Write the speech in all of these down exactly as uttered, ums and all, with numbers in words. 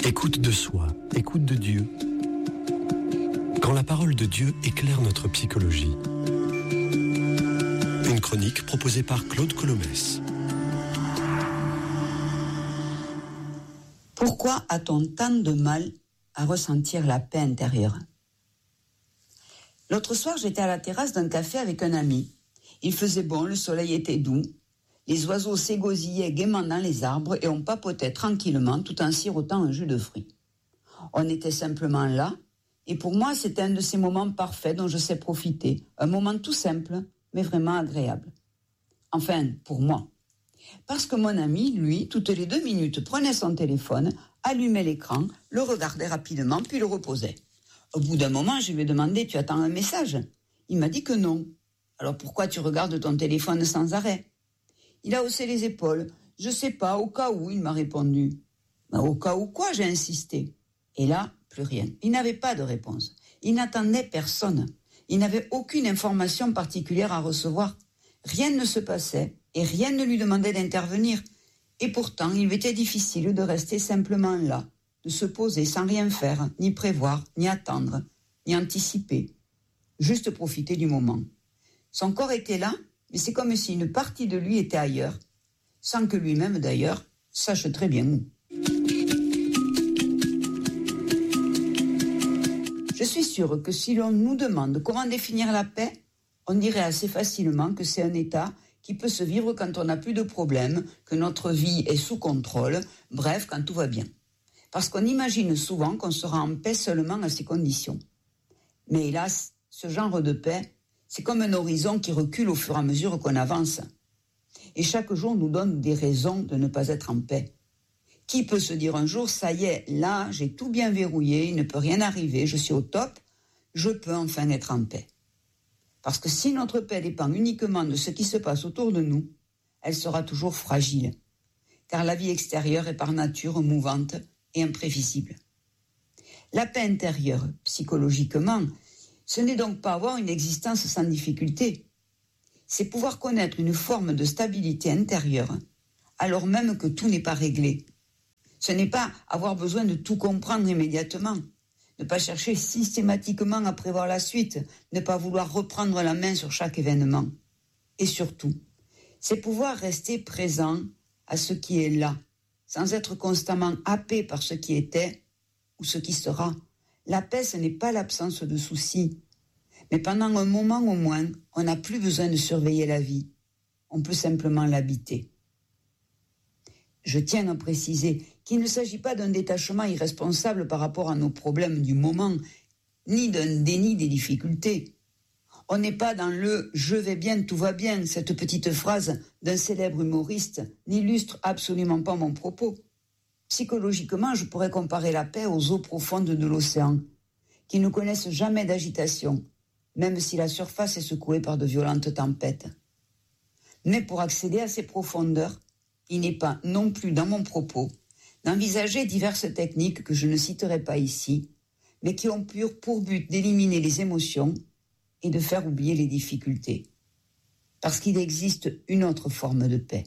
Écoute de soi, écoute de Dieu. Quand la parole de Dieu éclaire notre psychologie. Une chronique proposée par Claude Colomès. Pourquoi a-t-on tant de mal à ressentir la paix intérieure ? L'autre soir, j'étais à la terrasse d'un café avec un ami. Il faisait bon, le soleil était doux. Les oiseaux s'égosillaient gaiement dans les arbres et on papotait tranquillement tout en sirotant un jus de fruits. On était simplement là, et pour moi, c'était un de ces moments parfaits dont je sais profiter. Un moment tout simple, mais vraiment agréable. Enfin, pour moi. Parce que mon ami, lui, toutes les deux minutes, prenait son téléphone, allumait l'écran, le regardait rapidement, puis le reposait. Au bout d'un moment, je lui ai demandé « Tu attends un message ?» Il m'a dit que non. « Alors pourquoi tu regardes ton téléphone sans arrêt ?» Il a haussé les épaules. « Je sais pas, au cas où, » il m'a répondu. « Au cas où quoi ?» j'ai insisté. Et là, plus rien. Il n'avait pas de réponse. Il n'attendait personne. Il n'avait aucune information particulière à recevoir. Rien ne se passait et rien ne lui demandait d'intervenir. Et pourtant, il était difficile de rester simplement là, de se poser sans rien faire, ni prévoir, ni attendre, ni anticiper. Juste profiter du moment. Son corps était là, mais c'est comme si une partie de lui était ailleurs, sans que lui-même d'ailleurs sache très bien où. Je suis sûre que si l'on nous demande comment définir la paix, on dirait assez facilement que c'est un état qui peut se vivre quand on n'a plus de problèmes, que notre vie est sous contrôle, bref, quand tout va bien. Parce qu'on imagine souvent qu'on sera en paix seulement à ces conditions. Mais hélas, ce genre de paix, c'est comme un horizon qui recule au fur et à mesure qu'on avance. Et chaque jour nous donne des raisons de ne pas être en paix. Qui peut se dire un jour, ça y est, là, j'ai tout bien verrouillé, il ne peut rien arriver, je suis au top, je peux enfin être en paix. Parce que si notre paix dépend uniquement de ce qui se passe autour de nous, elle sera toujours fragile. Car la vie extérieure est par nature mouvante et imprévisible. La paix intérieure, psychologiquement, ce n'est donc pas avoir une existence sans difficulté. C'est pouvoir connaître une forme de stabilité intérieure, alors même que tout n'est pas réglé. Ce n'est pas avoir besoin de tout comprendre immédiatement, ne pas chercher systématiquement à prévoir la suite, ne pas vouloir reprendre la main sur chaque événement. Et surtout, c'est pouvoir rester présent à ce qui est là, sans être constamment happé par ce qui était ou ce qui sera. La paix, ce n'est pas l'absence de soucis. Mais pendant un moment au moins, on n'a plus besoin de surveiller la vie. On peut simplement l'habiter. Je tiens à préciser qu'il ne s'agit pas d'un détachement irresponsable par rapport à nos problèmes du moment, ni d'un déni des difficultés. On n'est pas dans le « je vais bien, tout va bien », cette petite phrase d'un célèbre humoriste n'illustre absolument pas mon propos. Psychologiquement, je pourrais comparer la paix aux eaux profondes de l'océan, qui ne connaissent jamais d'agitation, même si la surface est secouée par de violentes tempêtes. Mais pour accéder à ces profondeurs, il n'est pas non plus dans mon propos d'envisager diverses techniques que je ne citerai pas ici, mais qui ont pour but d'éliminer les émotions et de faire oublier les difficultés. Parce qu'il existe une autre forme de paix.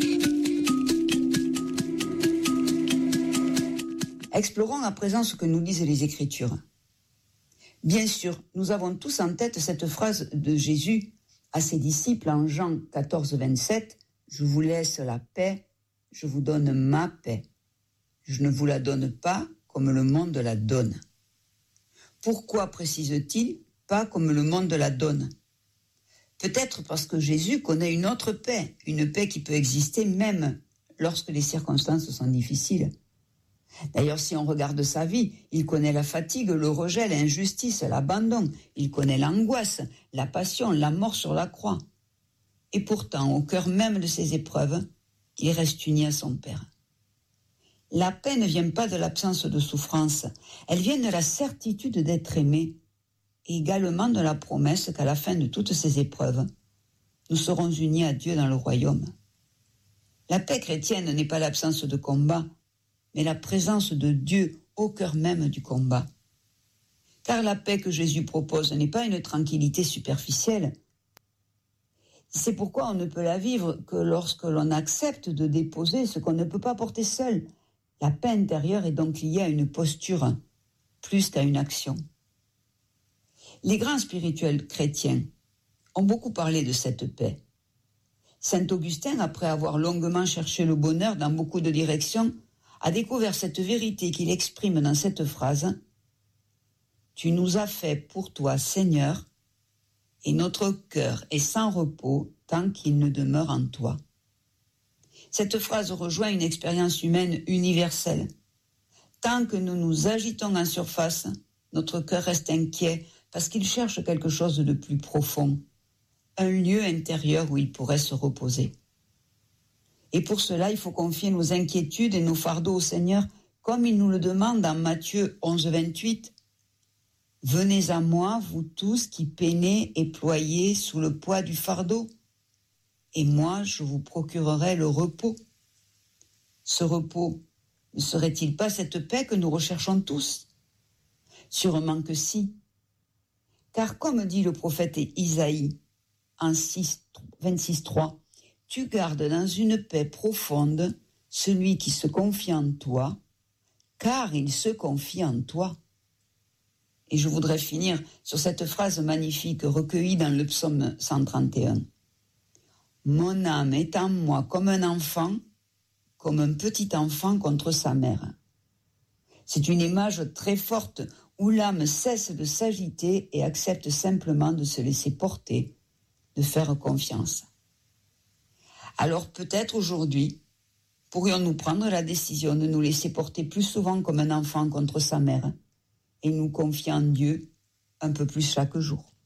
Explorons à présent ce que nous disent les Écritures. Bien sûr, nous avons tous en tête cette phrase de Jésus à ses disciples en Jean quatorze, vingt-sept, « Je vous laisse la paix, je vous donne ma paix. Je ne vous la donne pas comme le monde la donne. » Pourquoi précise-t-il pas comme le monde la donne ? Peut-être parce que Jésus connaît une autre paix, une paix qui peut exister même lorsque les circonstances sont difficiles. D'ailleurs, si on regarde sa vie, il connaît la fatigue, le rejet, l'injustice, l'abandon. Il connaît l'angoisse, la passion, la mort sur la croix. Et pourtant, au cœur même de ces épreuves, il reste uni à son Père. La paix ne vient pas de l'absence de souffrance, elle vient de la certitude d'être aimé, et également de la promesse qu'à la fin de toutes ces épreuves, nous serons unis à Dieu dans le royaume. La paix chrétienne n'est pas l'absence de combat, mais la présence de Dieu au cœur même du combat. Car la paix que Jésus propose n'est pas une tranquillité superficielle. C'est pourquoi on ne peut la vivre que lorsque l'on accepte de déposer ce qu'on ne peut pas porter seul, La paix intérieure est donc liée à une posture plus qu'à une action. Les grands spirituels chrétiens ont beaucoup parlé de cette paix. Saint Augustin, après avoir longuement cherché le bonheur dans beaucoup de directions, a découvert cette vérité qu'il exprime dans cette phrase « Tu nous as fait pour toi, Seigneur, et notre cœur est sans repos tant qu'il ne demeure en toi. » Cette phrase rejoint une expérience humaine universelle. Tant que nous nous agitons en surface, notre cœur reste inquiet parce qu'il cherche quelque chose de plus profond, un lieu intérieur où il pourrait se reposer. Et pour cela, il faut confier nos inquiétudes et nos fardeaux au Seigneur, comme il nous le demande dans Matthieu onze, vingt-huit. « Venez à moi, vous tous qui peinez et ployez sous le poids du fardeau, et moi je vous procurerai le repos. » Ce repos, ne serait-il pas cette paix que nous recherchons tous ? Sûrement que si. Car comme dit le prophète Isaïe en vingt-six trois, « Tu gardes dans une paix profonde celui qui se confie en toi, car il se confie en toi. » Et je voudrais finir sur cette phrase magnifique recueillie dans le psaume cent trente et un. « Mon âme est en moi comme un enfant, comme un petit enfant contre sa mère. » C'est une image très forte où l'âme cesse de s'agiter et accepte simplement de se laisser porter, de faire confiance. Alors peut-être aujourd'hui, pourrions-nous prendre la décision de nous laisser porter plus souvent comme un enfant contre sa mère et nous confier en Dieu un peu plus chaque jour.